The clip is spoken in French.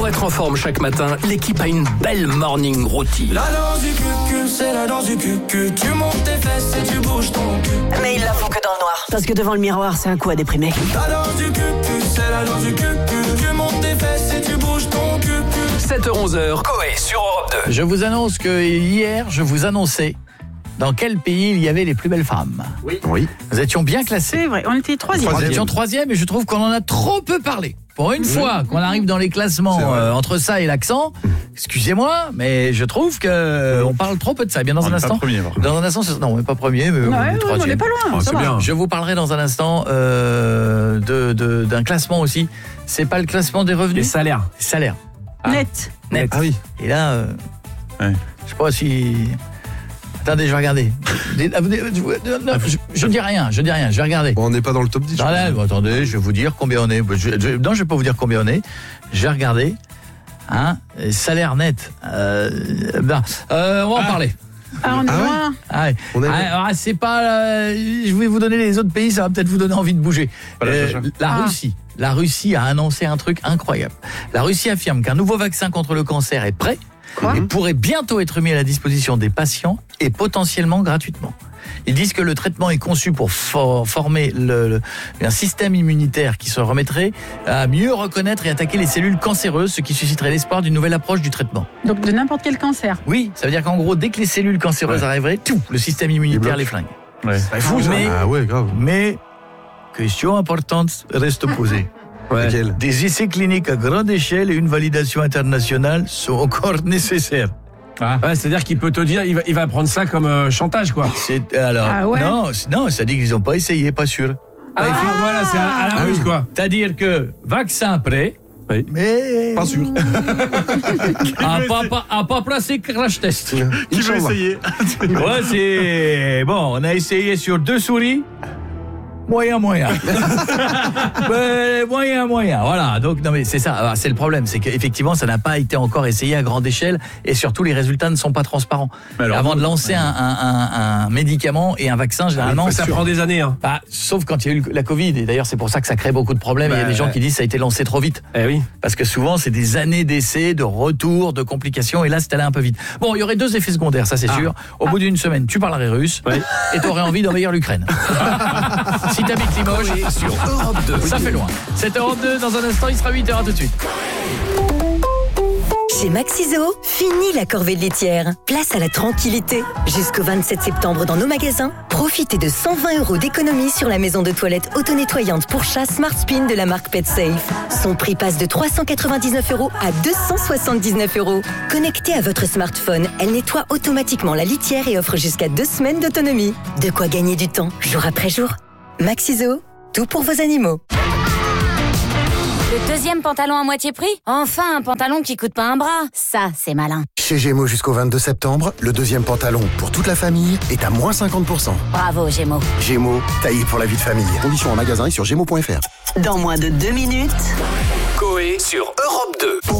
Pour être en forme chaque matin, l'équipe a une belle morning routine. La danse du cul, c'est la danse du cul. Tu montes tes fesses et tu bouges ton cul. Mais ils la font que dans le noir. Parce que devant le miroir, c'est un coup à déprimer. La danse du cul, c'est la danse du cul. Tu montes tes fesses et tu bouges ton cul. 7h-11h, Coé sur Europe 2. Je vous annonce que hier, je vous annonçais dans quel pays il y avait les plus belles femmes. Oui. Nous étions bien classés. C'est vrai, on était troisième. Nous étions troisième et je trouve qu'on en a trop peu parlé. Pour une fois qu'on arrive dans les classements entre ça et l'accent, excusez-moi, mais je trouve que on parle trop peu de ça. Bien dans un instant. Dans un instant, non, on n'est pas premier, mais On n'est pas loin. Ça va. bien. Je vous parlerai dans un instant d'un classement aussi. C'est pas le classement des revenus. Les salaires. Les salaires. Net. Net. Ah oui. Et là, je sais pas si. Attendez, je vais regarder. Non, je dis rien, je vais regarder. Bon, on n'est pas dans le top 10. Non, là, attendez, je vais vous dire combien on est. Non, je vais pas vous dire combien on est. Je vais regarder. Salaire net. On va en parler. Ah, on est loin. C'est pas. Je vais vous donner les autres pays, ça va peut-être vous donner envie de bouger. La Russie a annoncé un truc incroyable. La Russie affirme qu'un nouveau vaccin contre le cancer est prêt et pourrait bientôt être mis à la disposition des patients et potentiellement gratuitement. Ils disent que le traitement est conçu pour former un système immunitaire qui se remettrait à mieux reconnaître et attaquer les cellules cancéreuses, ce qui susciterait l'espoir d'une nouvelle approche du traitement. Donc de n'importe quel cancer. Oui, ça veut dire qu'en gros, dès que les cellules cancéreuses arriveraient, le système immunitaire les flingue. C'est fou, grave. Mais, question importante reste posée. Laquelle ? Des essais cliniques à grande échelle et une validation internationale sont encore nécessaires. C'est-à-dire qu'il peut te dire, il va prendre ça comme chantage, quoi. Non, ça dit qu'ils n'ont pas essayé, pas sûr. Voilà, c'est à la russe, quoi. C'est-à-dire que vaccin prêt, mais pas sûr. a pas placé crash test. Qui veut essayer ? C'est bon, on a essayé sur 2 souris. Moyen. Moyen. Voilà. Donc, non, mais c'est ça. Alors, c'est le problème. C'est qu'effectivement, ça n'a pas été encore essayé à grande échelle et surtout, les résultats ne sont pas transparents. Avant de lancer un médicament et un vaccin, généralement. Ça prend des années, hein. Sauf quand il y a eu la Covid. Et d'ailleurs, c'est pour ça que ça crée beaucoup de problèmes. Il y a des gens qui disent que ça a été lancé trop vite. Oui. Parce que souvent, c'est des années d'essais, de retours, de complications. Et là, c'est allé un peu vite. Bon, il y aurait 2 effets secondaires, ça, c'est sûr. Au bout d'une semaine, tu parlerais russe et tu aurais envie d'envahir l'Ukraine. Si t'habites Limoges, sur Europe 2. Ça fait loin. 7 Europe 2, dans un instant, il sera 8h, à tout de suite. Chez Maxiso, fini la corvée de litière. Place à la tranquillité. Jusqu'au 27 septembre dans nos magasins, profitez de 120 € d'économie sur la maison de toilette auto-nettoyante pour chat Smart Spin de la marque PetSafe. Son prix passe de 399 € à 279 €. Connectée à votre smartphone, elle nettoie automatiquement la litière et offre jusqu'à 2 semaines d'autonomie. De quoi gagner du temps, jour après jour. Maxiso, tout pour vos animaux. Le deuxième pantalon à moitié prix ? Enfin, un pantalon qui coûte pas un bras. Ça, c'est malin. Chez Gémeaux jusqu'au 22 septembre, le deuxième pantalon pour toute la famille est à moins 50%. Bravo, Gémeaux. Gémeaux, taillé pour la vie de famille. Conditions en magasin et sur gémeaux.fr. Dans moins de 2 minutes. Coé sur Europe 2.